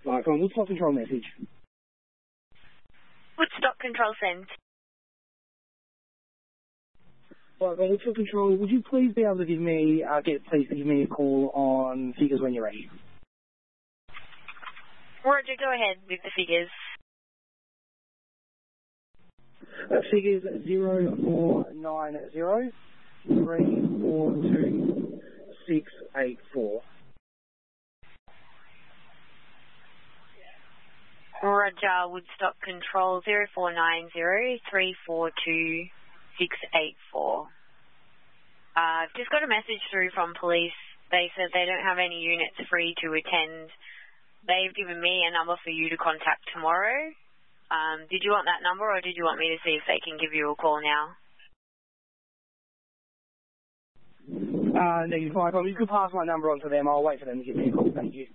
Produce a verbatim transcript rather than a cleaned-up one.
Right, come on, Woodstock Control message. Woodstock Control send. Right, come on, Woodstock Control, would you please be able to give me, uh, get please give me a call on figures when you're ready? Roger, go ahead with the figures. Uh, figures zero four nine zero three four two six eight four. Roger, Woodstock Control zero four nine zero three four two six eight four. Uh, I've just got a message through from police. They said they don't have any units free to attend. They've given me a number for you to contact tomorrow. Um, did you want that number, or did you want me to see if they can give you a call now? Uh, no, you're fine. You can pass my number on to them. I'll wait for them to give me a call. Thank you.